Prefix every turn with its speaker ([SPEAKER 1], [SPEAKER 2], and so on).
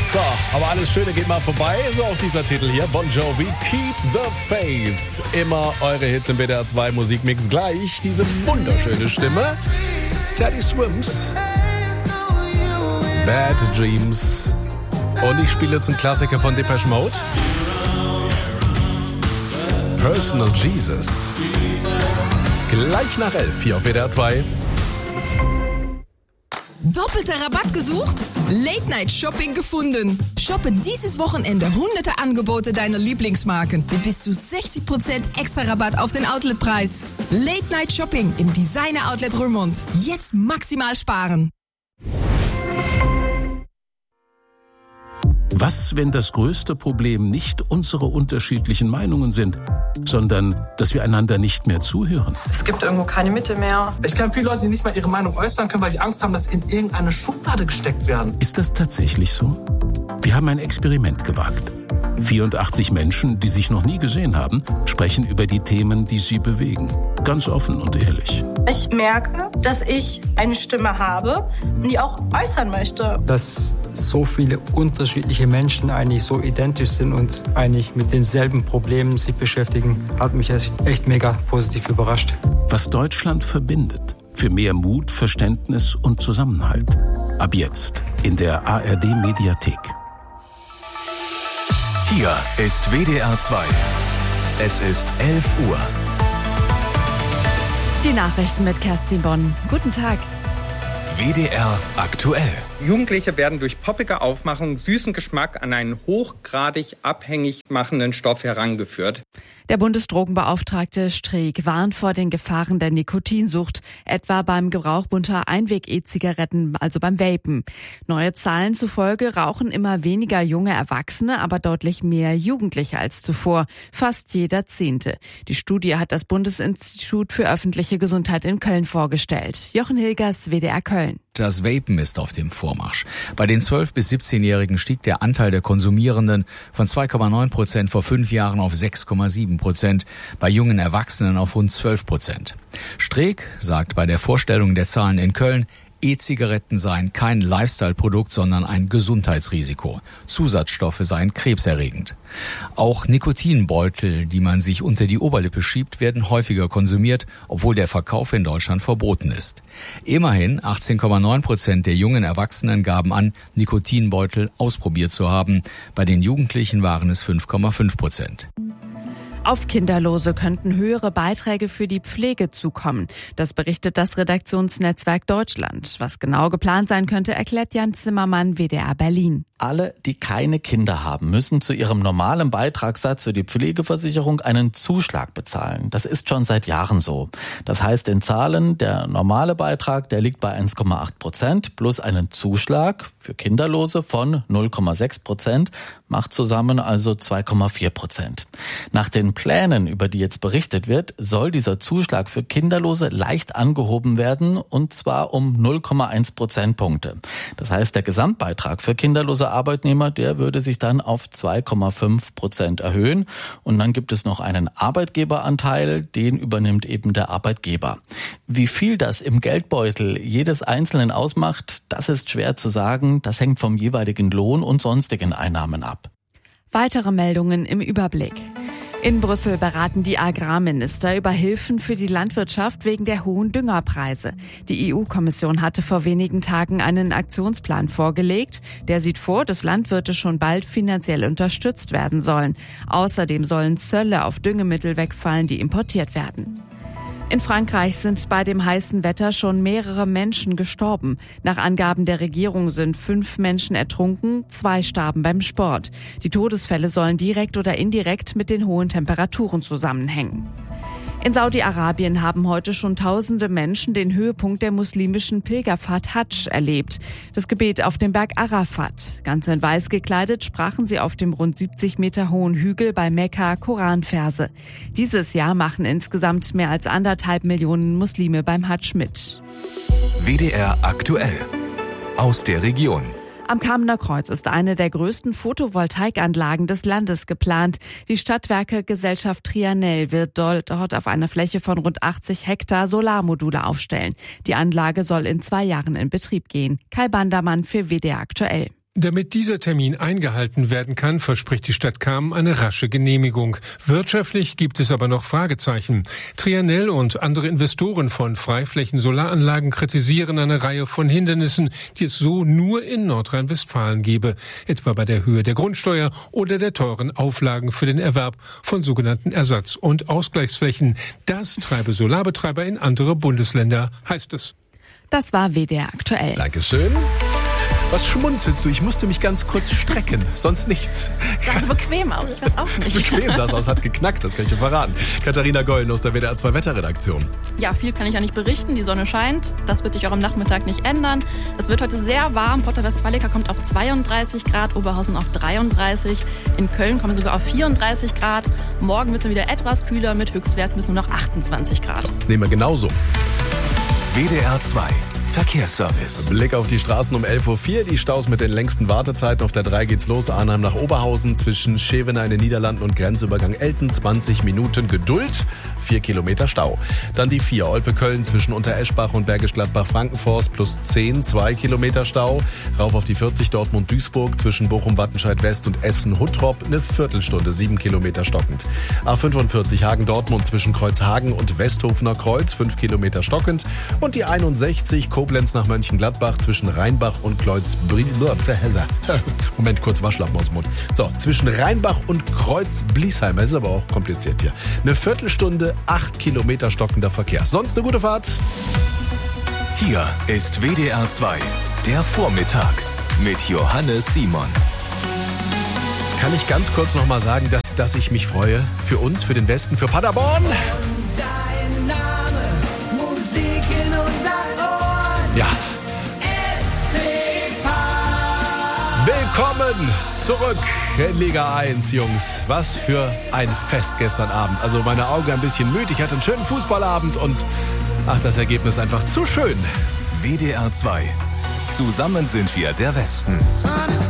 [SPEAKER 1] So, aber alles Schöne geht mal vorbei. So auch dieser Titel hier, Bon Jovi, Keep the Faith. Immer eure Hits im WDR 2 Musikmix. Gleich diese wunderschöne Stimme. Teddy Swims, Bad Dreams. Und ich spiele jetzt einen Klassiker von Depeche Mode. Personal Jesus. Gleich nach 11 hier auf WDR 2.
[SPEAKER 2] Doppelter Rabatt gesucht? Late-Night-Shopping gefunden. Shoppe dieses Wochenende hunderte Angebote deiner Lieblingsmarken mit bis zu 60% extra Rabatt auf den Outletpreis. Late-Night-Shopping im Designer-Outlet Roermond. Jetzt maximal sparen.
[SPEAKER 3] Was, wenn das größte Problem nicht unsere unterschiedlichen Meinungen sind, sondern dass wir einander nicht mehr zuhören?
[SPEAKER 4] Es gibt irgendwo keine Mitte mehr.
[SPEAKER 5] Ich kenne viele Leute, die nicht mal ihre Meinung äußern können, weil die Angst haben, dass sie in irgendeine Schublade gesteckt werden.
[SPEAKER 3] Ist das tatsächlich so? Wir haben ein Experiment gewagt. 84 Menschen, die sich noch nie gesehen haben, sprechen über die Themen, die sie bewegen. Ganz offen und ehrlich.
[SPEAKER 6] Ich merke, dass ich eine Stimme habe und die auch äußern möchte.
[SPEAKER 7] Dass so viele unterschiedliche Menschen eigentlich so identisch sind und eigentlich mit denselben Problemen sich beschäftigen, hat mich echt mega positiv überrascht.
[SPEAKER 3] Was Deutschland verbindet. Für mehr Mut, Verständnis und Zusammenhalt. Ab jetzt in der ARD-Mediathek.
[SPEAKER 8] Hier ist WDR 2. Es ist 11 Uhr.
[SPEAKER 9] Die Nachrichten mit Kerstin Bonn. Guten Tag.
[SPEAKER 8] WDR aktuell.
[SPEAKER 10] Jugendliche werden durch poppige Aufmachung süßen Geschmack an einen hochgradig abhängig machenden Stoff herangeführt.
[SPEAKER 9] Der Bundesdrogenbeauftragte Streeck warnt vor den Gefahren der Nikotinsucht, etwa beim Gebrauch bunter Einweg-E-Zigaretten, also beim Vapen. Neue Zahlen zufolge rauchen immer weniger junge Erwachsene, aber deutlich mehr Jugendliche als zuvor, fast jeder 10. Die Studie hat das Bundesinstitut für öffentliche Gesundheit in Köln vorgestellt. Jochen Hilgers, WDR Köln.
[SPEAKER 11] Das Vapen ist auf dem Vormarsch. Bei den 12- bis 17-Jährigen stieg der Anteil der Konsumierenden von 2,9% vor 5 Jahren auf 6,7%, bei jungen Erwachsenen auf rund 12%. Streeck sagt bei der Vorstellung der Zahlen in Köln, E-Zigaretten seien kein Lifestyle-Produkt, sondern ein Gesundheitsrisiko. Zusatzstoffe seien krebserregend. Auch Nikotinbeutel, die man sich unter die Oberlippe schiebt, werden häufiger konsumiert, obwohl der Verkauf in Deutschland verboten ist. Immerhin 18,9% der jungen Erwachsenen gaben an, Nikotinbeutel ausprobiert zu haben. Bei den Jugendlichen waren es 5,5%.
[SPEAKER 9] Auf Kinderlose könnten höhere Beiträge für die Pflege zukommen. Das berichtet das Redaktionsnetzwerk Deutschland. Was genau geplant sein könnte, erklärt Jan Zimmermann, WDR Berlin.
[SPEAKER 12] Alle, die keine Kinder haben, müssen zu ihrem normalen Beitragssatz für die Pflegeversicherung einen Zuschlag bezahlen. Das ist schon seit Jahren so. Das heißt in Zahlen, der normale Beitrag, der liegt bei 1,8% plus einen Zuschlag für Kinderlose von 0,6%, macht zusammen also 2,4%. Nach den Plänen, über die jetzt berichtet wird, soll dieser Zuschlag für Kinderlose leicht angehoben werden, und zwar um 0,1 Prozentpunkte. Das heißt, der Gesamtbeitrag für kinderlose Arbeitnehmer, der würde sich dann auf 2,5% erhöhen. Und dann gibt es noch einen Arbeitgeberanteil, den übernimmt eben der Arbeitgeber. Wie viel das im Geldbeutel jedes Einzelnen ausmacht, das ist schwer zu sagen. Das hängt vom jeweiligen Lohn und sonstigen Einnahmen ab.
[SPEAKER 9] Weitere Meldungen im Überblick. In Brüssel beraten die Agrarminister über Hilfen für die Landwirtschaft wegen der hohen Düngerpreise. Die EU-Kommission hatte vor wenigen Tagen einen Aktionsplan vorgelegt. Der sieht vor, dass Landwirte schon bald finanziell unterstützt werden sollen. Außerdem sollen Zölle auf Düngemittel wegfallen, die importiert werden. In Frankreich sind bei dem heißen Wetter schon mehrere Menschen gestorben. Nach Angaben der Regierung sind 5 Menschen ertrunken, 2 starben beim Sport. Die Todesfälle sollen direkt oder indirekt mit den hohen Temperaturen zusammenhängen. In Saudi-Arabien haben heute schon tausende Menschen den Höhepunkt der muslimischen Pilgerfahrt Hadsch erlebt. Das Gebet auf dem Berg Arafat. Ganz in weiß gekleidet sprachen sie auf dem rund 70 Meter hohen Hügel bei Mekka Koranverse. Dieses Jahr machen insgesamt mehr als 1,5 Millionen Muslime beim Hadsch mit.
[SPEAKER 8] WDR aktuell. Aus der Region.
[SPEAKER 9] Am Kamener Kreuz ist eine der größten Photovoltaikanlagen des Landes geplant. Die Stadtwerke Gesellschaft Trianel wird dort auf einer Fläche von rund 80 Hektar Solarmodule aufstellen. Die Anlage soll in 2 Jahren in Betrieb gehen. Kai Bandermann für WDR aktuell.
[SPEAKER 13] Damit dieser Termin eingehalten werden kann, verspricht die Stadt Cham eine rasche Genehmigung. Wirtschaftlich gibt es aber noch Fragezeichen. Trianel und andere Investoren von Freiflächen-Solaranlagen kritisieren eine Reihe von Hindernissen, die es so nur in Nordrhein-Westfalen gebe, etwa bei der Höhe der Grundsteuer oder der teuren Auflagen für den Erwerb von sogenannten Ersatz- und Ausgleichsflächen. Das treibe Solarbetreiber in andere Bundesländer, heißt es.
[SPEAKER 9] Das war WDR aktuell.
[SPEAKER 1] Dankeschön. Was schmunzelst du? Ich musste mich ganz kurz strecken, sonst nichts.
[SPEAKER 14] Sah so bequem aus, ich weiß auch nicht.
[SPEAKER 1] Bequem sah es aus, hat geknackt, das kann ich dir verraten. Katharina Gollen aus der WDR 2 Wetterredaktion.
[SPEAKER 14] Ja, viel kann ich ja nicht berichten, die Sonne scheint. Das wird sich auch am Nachmittag nicht ändern. Es wird heute sehr warm. Porta Westfalica kommt auf 32 Grad, Oberhausen auf 33. In Köln kommen wir sogar auf 34 Grad. Morgen wird es dann wieder etwas kühler mit Höchstwerten bis nur noch 28 Grad.
[SPEAKER 1] Das nehmen wir genauso.
[SPEAKER 8] WDR 2 Verkehrsservice.
[SPEAKER 1] Blick auf die Straßen um 11.04 Uhr. Die Staus mit den längsten Wartezeiten. Auf der 3 geht's los. Arnheim nach Oberhausen zwischen Schevener in den Niederlanden und Grenzübergang Elten. 20 Minuten Geduld. 4 Kilometer Stau. Dann die 4 Olpe-Köln zwischen Untereschbach und Bergisch Gladbach-Frankenforst plus 10. 2 Kilometer Stau. Rauf auf die 40 Dortmund-Duisburg zwischen Bochum-Wattenscheid-West und Essen-Huttrop. Eine Viertelstunde. 7 Kilometer stockend. A45 Hagen-Dortmund zwischen Kreuzhagen und Westhofener Kreuz. 5 Kilometer stockend. Und die 61 Koblenz nach Mönchengladbach zwischen Rheinbach und Moment, kurz Waschlappen aus dem Mund. So, zwischen Rheinbach und Kreuz-Bliesheim. Das ist aber auch kompliziert hier. Eine Viertelstunde, 8 Kilometer stockender Verkehr. Sonst eine gute Fahrt.
[SPEAKER 8] Hier ist WDR 2, der Vormittag mit Johannes Simon.
[SPEAKER 1] Kann ich ganz kurz noch mal sagen, dass ich mich freue für uns, für den Westen, für Paderborn?
[SPEAKER 15] Dein Name, Musik in unseren Ohren.
[SPEAKER 1] Ja.
[SPEAKER 15] SC Paderborn.
[SPEAKER 1] Willkommen zurück in Liga 1, Jungs. Was für ein Fest gestern Abend. Also meine Augen ein bisschen müde. Ich hatte einen schönen Fußballabend und das Ergebnis einfach zu schön.
[SPEAKER 8] WDR 2. Zusammen sind wir der Westen.